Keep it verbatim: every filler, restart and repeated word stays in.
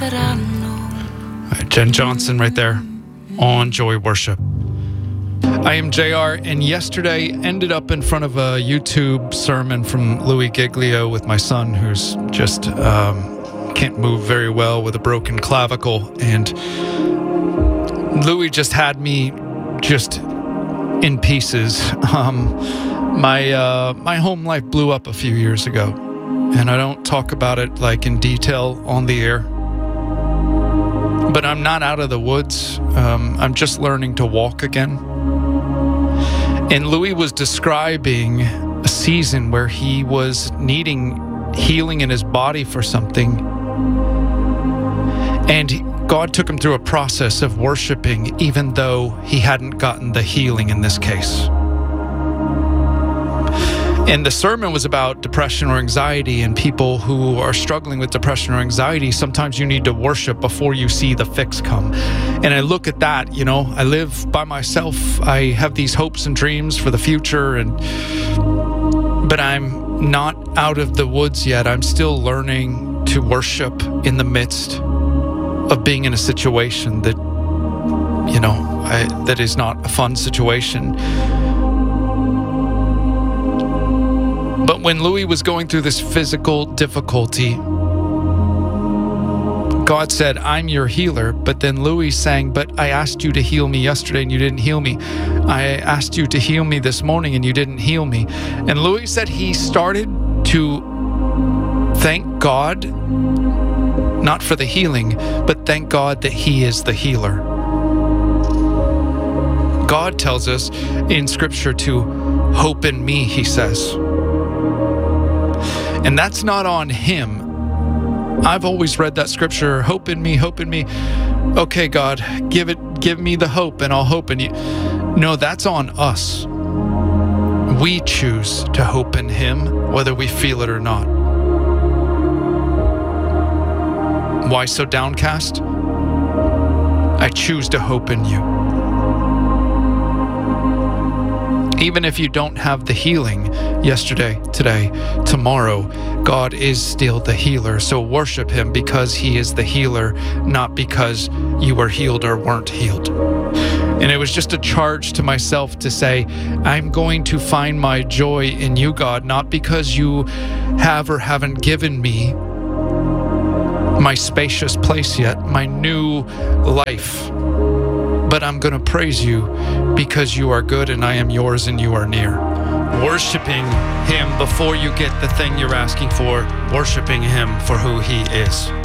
right, Jen Johnson right there on Joy Worship. I am J R, and yesterday ended up in front of a YouTube sermon from Louis Giglio with my son, who's just um, can't move very well with a broken clavicle. And Louis just had me just in pieces. Um, my uh, my home life blew up a few years ago, and I don't talk about it like in detail on the air. But I'm not out of the woods. Um, I'm just learning to walk again. And Louis was describing a season where he was needing healing in his body for something. And God took him through a process of worshiping, even though he hadn't gotten the healing in this case. And the sermon was about depression or anxiety, and people who are struggling with depression or anxiety, sometimes you need to worship before you see the fix come. And I look at that, you know, I live by myself. I have these hopes and dreams for the future, and but I'm not out of the woods yet. I'm still learning to worship in the midst of being in a situation that, you know, I, that is not a fun situation. But when Louis was going through this physical difficulty, God said, I'm your healer. But then Louis sang, but I asked you to heal me yesterday and you didn't heal me. I asked you to heal me this morning and you didn't heal me. And Louis said he started to thank God, not for the healing, but thank God that he is the healer. God tells us in Scripture to hope in me, he says. And that's not on him. I've always read that scripture, hope in me, hope in me. Okay, God, give it, give me the hope and I'll hope in you. No, that's on us. We choose to hope in him, whether we feel it or not. Why so downcast? I choose to hope in you. Even if you don't have the healing yesterday, today, tomorrow, God is still the healer. So worship him because he is the healer, not because you were healed or weren't healed. And it was just a charge to myself to say, I'm going to find my joy in you, God, not because you have or haven't given me my spacious place yet, my new life. But I'm going to praise you because you are good and I am yours and you are near. Worshiping him before you get the thing you're asking for, worshiping him for who he is.